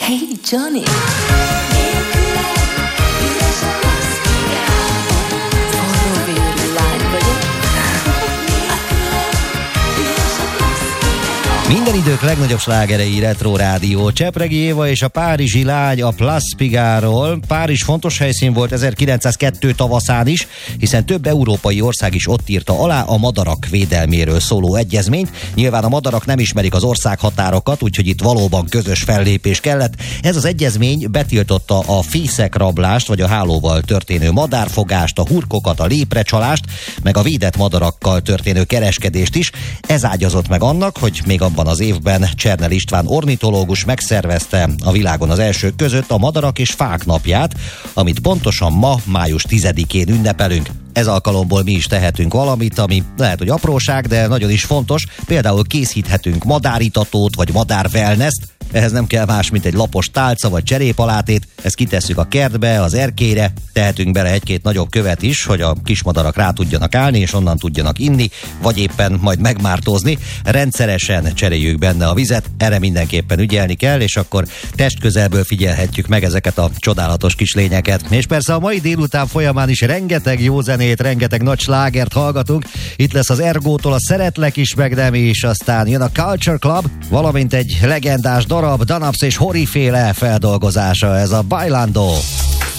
Hey Johnny. Forróvérű lány vagyok. Minden idők legnagyobb slágerei Retro Rádió. Csepregi Éva és a párizsi lány a Place Pigalle-ról. Párizs fontos helyszín volt 1902 tavaszán is, hiszen több európai ország is ott írta alá a madarak védelméről szóló egyezményt. Nyilván a madarak nem ismerik az ország határokat, úgyhogy itt valóban közös fellépés kellett. Ez az egyezmény betiltotta a fészekrablást, vagy a hálóval történő madárfogást, a hurkokat, a léprecsalást, meg a védett madarakkal történő kereskedést is. Ez ágyazott meg annak, hogy még abban az évben Csernel István ornitológus megszervezte a világon az elsők között a Madarak és Fák napját, amit pontosan ma, május 10-én ünnepelünk. Ez alkalomból mi is tehetünk valamit, ami lehet, hogy apróság, de nagyon is fontos. Például készíthetünk madáritatót, vagy madár-wellness-t. Ehhez nem kell más, mint egy lapos tálca vagy cserépalátét, ezt kitesszük a kertbe, az erkélyre, tehetünk bele egy-két nagyobb követ is, hogy a kismadarak rá tudjanak állni, és onnan tudjanak inni, vagy éppen majd megmártózni. Rendszeresen cseréljük benne a vizet, erre mindenképpen ügyelni kell, és akkor testközelből figyelhetjük meg ezeket a csodálatos kis lényeket. És persze a mai délután folyamán is rengeteg jó zenét, rengeteg nagy slágert hallgatunk. Itt lesz az Ergótól a Szeretlek is, meg nem is, aztán jön a Culture Club, valamint egy legendás darab, Danaps és Hori féle feldolgozása, ez a Bailando.